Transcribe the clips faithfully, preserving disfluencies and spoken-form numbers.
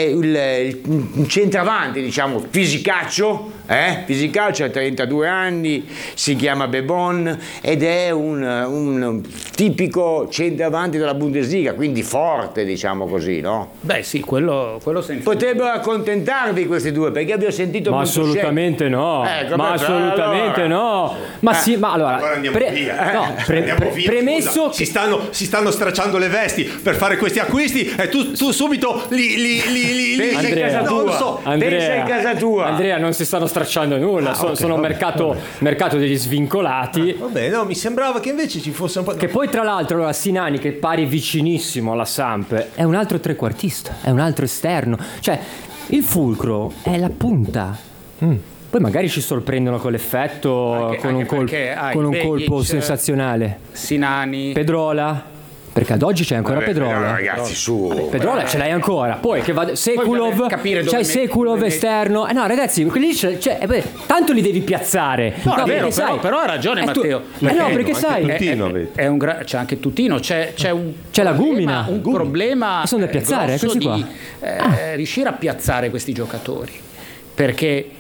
il, il centravanti, diciamo, fisicaccio, eh? Fisicaccio, ha trentadue anni, si chiama Bebon ed è un, un tipico centravanti della Bundesliga, quindi forte, diciamo così, no? Beh sì, quello, quello senza. Potrebbero accontentarvi questi due, perché abbiamo sentito ma assolutamente no, ecco, ma assolutamente allora. no, ma eh. sì, ma allora, allora andiamo pre- via, no, eh. pre- andiamo pre- via. premesso Scusa, che si stanno, si stanno stracciando le vesti per fare questi acquisti e tu, tu subito li, li, li, li, li pensa Andrea, in casa tua, non so. Andrea, pensa in casa tua. Andrea, non si stanno stracciando nulla, Ah, sono, okay, sono vabbè, mercato, vabbè. mercato degli svincolati. Ah, vabbè, no, mi sembrava che invece ci fosse un po'. Che poi tra l'altro allora, Sinani, che pari vicinissimo alla Samp, è un altro trequartista, è un altro esterno, cioè il fulcro è la punta. Mm. Poi magari ci sorprendono con l'effetto, Anche- con un, anche colpo, perché hai con un Begic, colpo sensazionale. Sinani. Pedrola, perché ad oggi c'è ancora Vabbè, Pedrola. però, ragazzi, su. Pedrola ce l'hai ancora, poi che va Sekulov, bisogna capire dove c'hai metti- Sekulov dove metti- esterno. Eh no, ragazzi, quelli c'è, c'è- eh beh, tanto li devi piazzare. No, è vero, perché però, sai- però ha ragione eh, tu- Matteo. Eh no, perché anche sai, tu- È- Tutino, è- vedi. è un gra- c'è anche Tutino, c'è, c'è un C'è la problema- Gumina. un Gumina. problema Sono da eh, piazzare, grosso questi qua. di eh, riuscire a piazzare questi giocatori, perché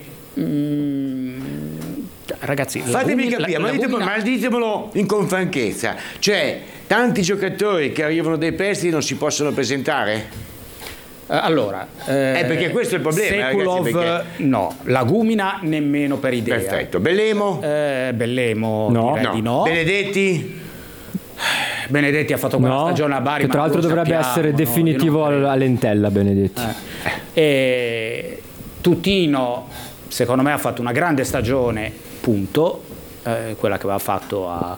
mm, ragazzi, la Fatemi Gumina- capire, la- ma, la ditemelo, Gumina- ma ditemelo in con franchezza, cioè tanti giocatori che arrivano dai prestiti non si possono presentare? Eh, allora, eh, Eh, perché questo è il problema, Sekulov, ragazzi, perché- no, la Gumina nemmeno per idea. Perfetto. Bellemo? Eh, Bellemo No. direi no. di no. Benedetti? Benedetti ha fatto quella no, stagione a Bari, che ma tra l'altro lo dovrebbe sappiamo, essere no? definitivo Io non credo. a Lentella, Benedetti. Eh. E Tutino secondo me ha fatto una grande stagione, punto, eh, quella che aveva fatto a,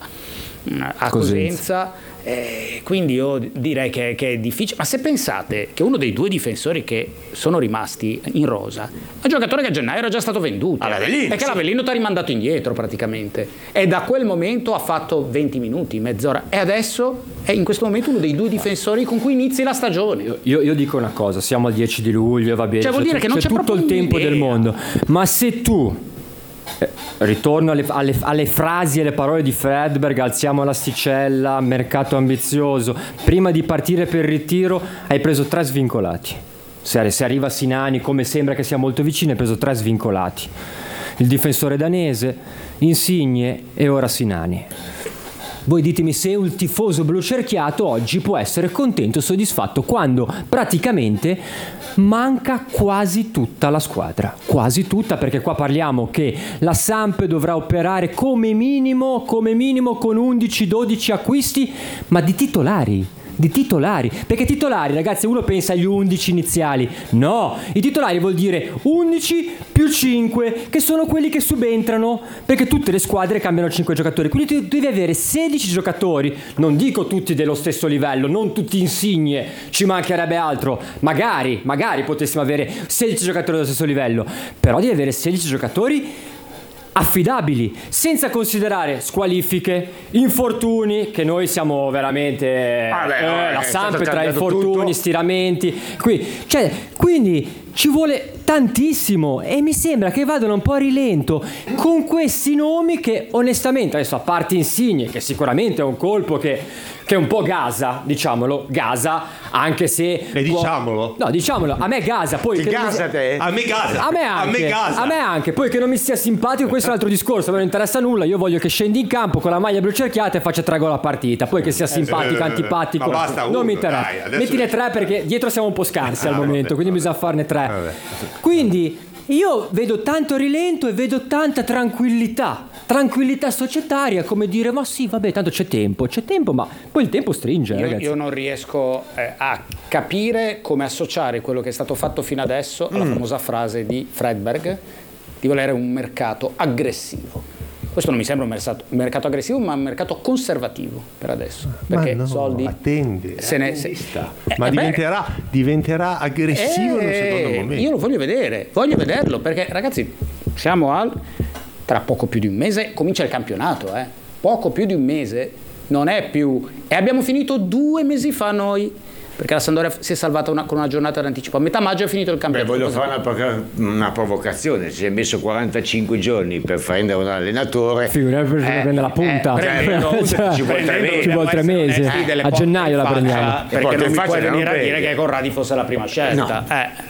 a Cosenza, eh, quindi io direi che, che è difficile, ma se pensate che uno dei due difensori che sono rimasti in rosa è un giocatore che a gennaio era già stato venduto, All'Avellino, perché sì. l'Avellino ti ha rimandato indietro praticamente, e da quel momento ha fatto venti minuti, mezz'ora, e adesso è in questo momento uno dei due difensori con cui inizi la stagione. Io, io dico una cosa, siamo al dieci di luglio, va bene, Cioè, vuol dire che non c'è tutto proprio il tempo un'idea. del mondo, ma se tu eh, ritorno alle, alle, alle frasi e alle parole di Fredberg, alziamo l'asticella, mercato ambizioso, prima di partire per il ritiro hai preso tre svincolati, se, se arriva Sinani, come sembra che sia molto vicino, hai preso tre svincolati, il difensore danese, Insigne e ora Sinani. Voi ditemi se un tifoso blucerchiato oggi può essere contento e soddisfatto quando praticamente manca quasi tutta la squadra, quasi tutta, perché qua parliamo che la Samp dovrà operare come minimo, come minimo con undici dodici acquisti, ma di titolari. Di titolari, perché titolari, ragazzi, uno pensa agli undici iniziali, no, i titolari vuol dire undici più cinque, che sono quelli che subentrano, perché tutte le squadre cambiano cinque giocatori, quindi tu devi avere sedici giocatori, non dico tutti dello stesso livello, non tutti Insigne, ci mancherebbe altro, magari, magari potessimo avere sedici giocatori dello stesso livello, però devi avere sedici giocatori affidabili, senza considerare squalifiche, infortuni, che noi siamo veramente Vabbè, eh, vabbè, la è Samp stato tra cambiato infortuni, tutto. stiramenti, qui, cioè, quindi ci vuole tantissimo e mi sembra che vadano un po' a rilento con questi nomi che onestamente, adesso a parte Insigne, che sicuramente è un colpo che, che è un po' gasa, diciamolo, gasa, anche se E può- diciamolo. no, diciamolo, a me gasa, poi Ti che non mi- gasa te? A me casa. a me anche, casa. a me anche, poi che non mi sia simpatico questo è un altro discorso, a me non interessa nulla, io voglio che scendi in campo con la maglia blu cerchiata e faccia tre gol a partita, poi che sia simpatico, eh, antipatico, ma basta non uno, mi interessa, dai, adesso- mettine tre perché dietro siamo un po' scarsi al Ah, momento, vabbè, quindi vabbè. bisogna farne tre, Vabbè. quindi io vedo tanto rilento e vedo tanta tranquillità, tranquillità societaria, come dire ma sì vabbè tanto c'è tempo, c'è tempo ma poi il tempo stringe, Io, ragazzi. io non riesco eh, a capire come associare quello che è stato fatto fino adesso alla Mm. famosa frase di Fredberg di volere un mercato aggressivo. Questo non mi sembra un mercato, un mercato aggressivo, ma un mercato conservativo per adesso. Perché Ma no, soldi attende, se ne, se- attendista. Eh, ma eh, beh, diventerà, diventerà aggressivo in un eh, secondo momento. Io lo voglio vedere, voglio vederlo, perché ragazzi, siamo al tra poco più di un mese comincia il campionato, eh. Poco più di un mese, non è più, e abbiamo finito due mesi fa noi, perché la Sampdoria si è salvata una, con una giornata d'anticipo. A metà maggio è finito il Beh, campionato. voglio fare una, provo- una provocazione. Si è messo quarantacinque giorni per prendere un allenatore. Figurati per prendere la punta. eh, prendere la punta, ci vuole tre mesi. Ci vuole tre mesi. onesti delle A porte gennaio in la faccia, prendiamo. perché porte non in mi faccia puoi non venire a prendi. dire che Corradi fosse la prima scelta. No. Eh.